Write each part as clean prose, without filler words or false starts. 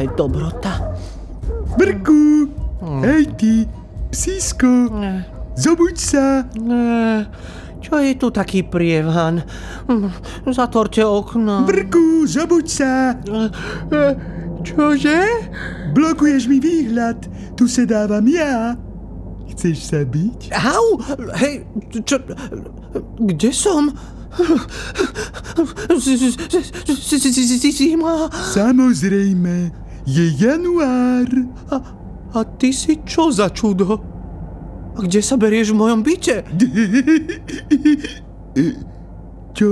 je dobrota. Brku, hej ty, psísko, zobuď sa. Čo je tu taký prievan? Zatvorte okno. Brku, zobuď sa. Čože? Blokuješ mi výhľad, tu sedávam ja. Chceš sa byť? Au! Hej, čo? Kde som? Zima. Samozrejme, je január. A ty si čo za čudo? A kde sa berieš v mojom byte? Čo?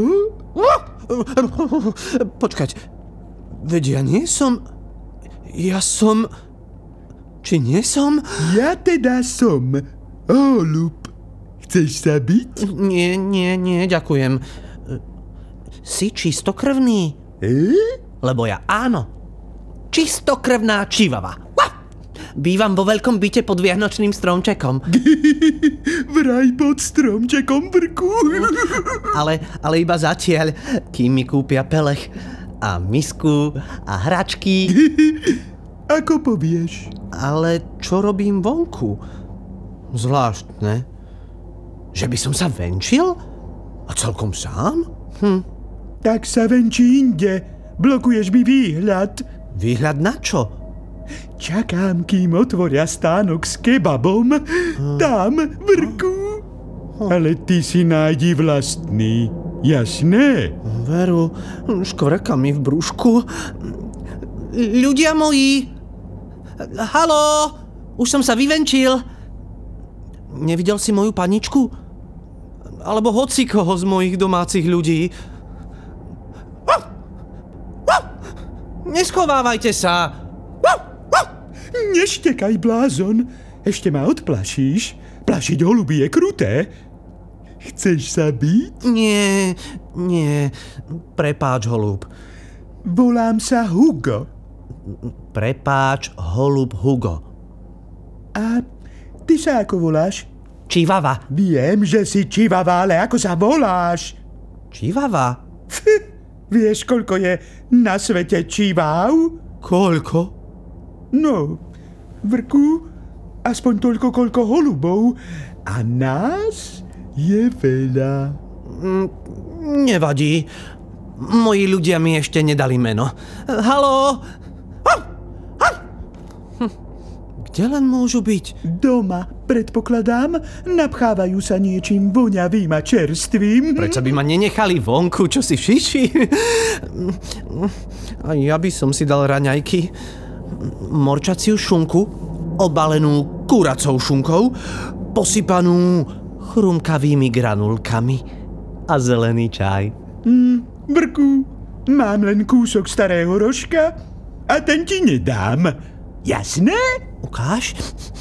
Počkať, veď ja nie som... Ja som... Či nie som? Ja teda som holub. Chceš sa byť? Nie, ďakujem. Si čistokrvný? Lebo ja áno. Čistokrvná čivava. Bývam vo veľkom byte pod vianočným stromčekom. Vraj pod stromčekom, Brku. Ale iba zatiaľ, kým mi kúpia pelech a misku a hračky. Ako povieš? Ale čo robím vonku? Zvláštne. Že by som sa venčil? A celkom sám? Tak sa venčí inde. Blokuješ mi výhľad. Výhľad na čo? Čakám, kým otvoria stánok s kebabom. Tam, Brku. Ale ty si nájdi vlastný. Jasné? Veru, škvrka mi v brúšku. Ľudia moji! Haló! Už som sa vyvenčil. Nevidel si moju paničku? Alebo hocikoho z mojich domácich ľudí? Neschovávajte sa! Neštekaj, blázon. Ešte ma odplašíš. Plašiť holuby je kruté. Chceš sa byť? Nie. Prepáč, holub. Volám sa Hugo. Prepáč, holub Hugo. A ty sa ako voláš? Čivava. Viem, že si čivava, ale ako sa voláš? Čivava? Vieš, koľko je na svete čivav? Koľko? No, Vrku, aspoň toľko, koľko holubov. A nás je veľa. Nevadí. Moji ľudia mi ešte nedali meno. Haló? Kde len môžu byť? Doma, predpokladám, napchávajú sa niečím voňavým a čerstvým. Prečo by ma nenechali vonku, čo si šiši? A ja by som si dal raňajky. Morčaciu šunku, obalenú kuracou šunkou, posypanú chrumkavými granulkami a zelený čaj. Brku, mám len kúsok starého rožka a ten ti nedám. Jasné? Ukáž?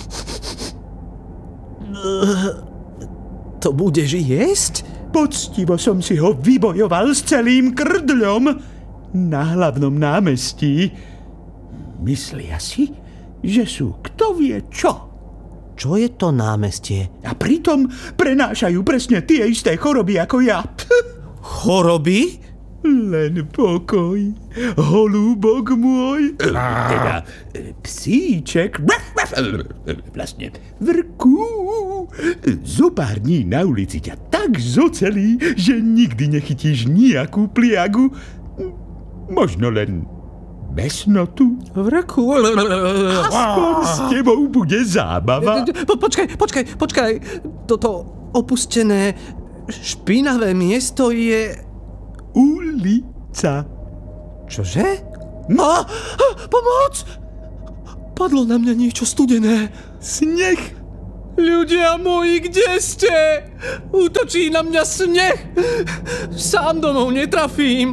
To budeš jesť? Poctivo som si ho vybojoval s celým krdľom na hlavnom námestí. Myslia si, že sú kto vie čo. Čo je to námestie? A pritom prenášajú presne tie isté choroby ako ja. Choroby? Len pokoj, holúbok môj. Teda psíček. Vlastne Vrku. Zopár dní na ulici ťa tak zocelí, že nikdy nechytíš nejakú pliagu. Možno len besnotu. Vrku. Aspoň s tebou bude zábava. Počkaj. Toto opustené, špinavé miesto je... Ulica. Čože? Pomoc! Padlo na mňa niečo studené. Sneh. Ľudia moji, kde ste? Útočí na mňa sneh. Sám domov netrafím.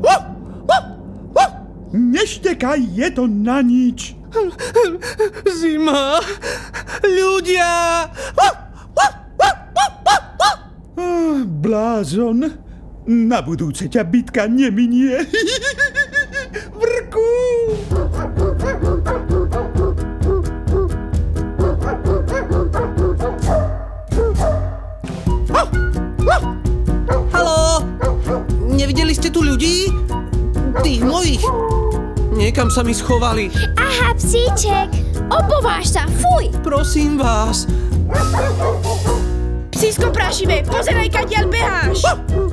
Neštekaj, je to na nič. Zima. Ľudia. Blázon. Na budúce ťa bitka neminie. Vrku! Haló? Nevideli ste tu ľudí? Tých mojich? niekam sa mi schovali. Aha, psíček, obováš sa, fuj! Prosím vás. Psísko prašivé, pozeraj, kadiaľ beháš!